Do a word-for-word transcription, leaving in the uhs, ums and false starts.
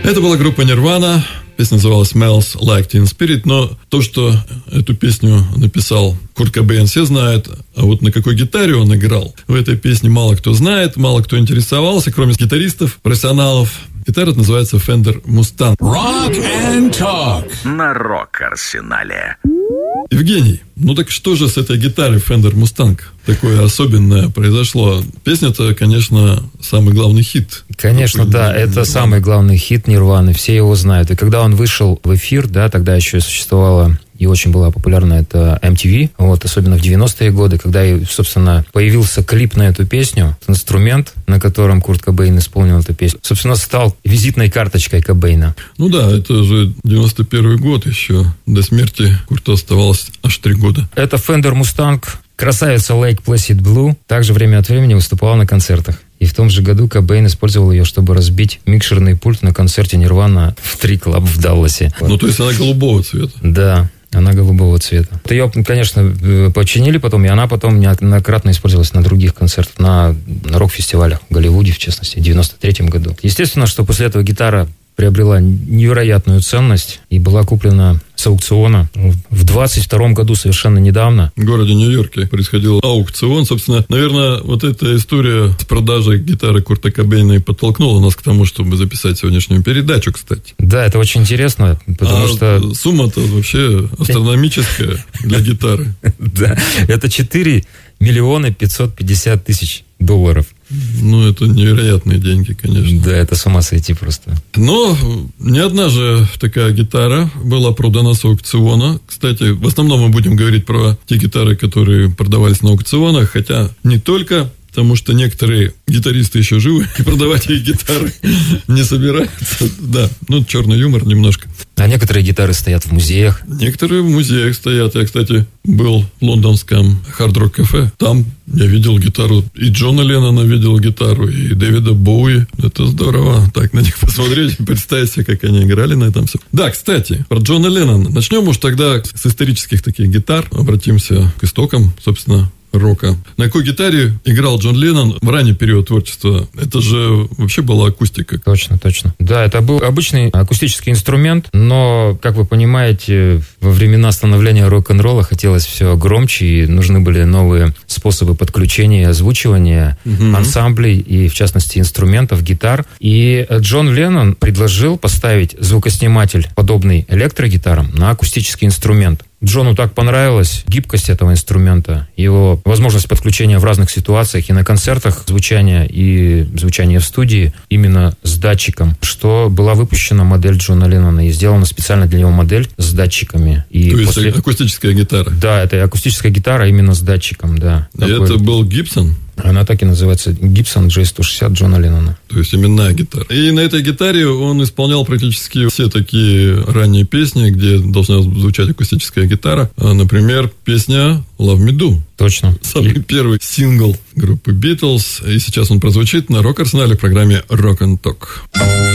Это была группа Nirvana. Песня называлась Smells Like Teen Spirit. Но то, что эту песню написал Курт Кобейн, все знают. А вот на какой гитаре он играл, в этой песне мало кто знает, мало кто интересовался, кроме гитаристов, профессионалов. Гитара называется Fender Mustang. Rock and Talk на Рок-Арсенале. Евгений, ну так что же с этой гитарой Fender Mustang такое особенное произошло? Песня-то, конечно, самый главный хит. Конечно, да, это самый главный хит Нирваны, все его знают. И когда он вышел в эфир, да, тогда еще существовала и очень была популярна это эм ти ви, вот, особенно в девяностые годы, когда, собственно, появился клип на эту песню, инструмент, на котором Курт Кобейн исполнил эту песню, собственно, стал визитной карточкой Кобейна. Ну да, это же девяносто первый год еще, до смерти Курту оставалось аж три года. Это Fender Mustang, красавица Lake Placid Blue, также время от времени выступала на концертах. И в том же году Кобейн использовал ее, чтобы разбить микшерный пульт на концерте Нирвана в Три Клаб в Далласе. Ну, то есть она голубого цвета. Да. Она голубого цвета. Ее, конечно, починили потом, и она потом неоднократно использовалась на других концертах, на, на рок-фестивалях в Голливуде, в частности, в девяносто третьем году. Естественно, что после этого гитара приобрела невероятную ценность и была куплена с аукциона. В двадцать втором году, совершенно недавно, в городе Нью-Йорке происходил аукцион. Собственно, наверное, вот эта история с продажей гитары Курта Кобейна и подтолкнула нас к тому, чтобы записать сегодняшнюю передачу, кстати. Да, это очень интересно, потому а что... сумма-то вообще астрономическая для гитары. Да, это четыре миллиона пятьсот пятьдесят тысяч долларов. Ну, это невероятные деньги, конечно. Да, это с ума сойти просто. Но не одна же такая гитара была продана с аукциона. Кстати, в основном мы будем говорить про те гитары, которые продавались на аукционах, хотя не только, потому что некоторые гитаристы еще живы, и продавать их гитары не собираются. Да, ну, черный юмор немножко. А некоторые гитары стоят в музеях. Некоторые в музеях стоят. Я, кстати, был в лондонском хард-рок-кафе. Там я видел гитару. И Джона Леннона видел гитару, и Дэвида Боуи. Это здорово. Так на них посмотреть, представить себе, как они играли на этом все. Да, кстати, про Джона Леннона. Начнем уж тогда с исторических таких гитар. Обратимся к истокам, собственно, рока. На какой гитаре играл Джон Леннон в ранний период творчества? Это же вообще была акустика. Точно, точно. Да, это был обычный акустический инструмент, но, как вы понимаете, во времена становления рок-н-ролла хотелось все громче, и нужны были новые способы подключения и озвучивания угу. ансамблей, и, в частности, инструментов, гитар. И Джон Леннон предложил поставить звукосниматель, подобный электрогитарам, на акустический инструмент. Джону так понравилась гибкость этого инструмента, его возможность подключения в разных ситуациях и на концертах звучания, и звучание в студии именно с датчиком, что была выпущена модель Джона Леннона и сделана специально для него модель с датчиками. И То после... есть акустическая гитара? Да, это акустическая гитара именно с датчиком, да. И Такой... это был Гибсон? Она так и называется Gibson джей сто шестьдесят Джона Леннона. То есть именная гитара. И на этой гитаре он исполнял практически все такие ранние песни, где должна звучать акустическая гитара. Например, песня Love Me Do. Точно. Самый и... первый сингл группы Beatles. И сейчас он прозвучит на Рок-Арсенале в программе Rock and Talk.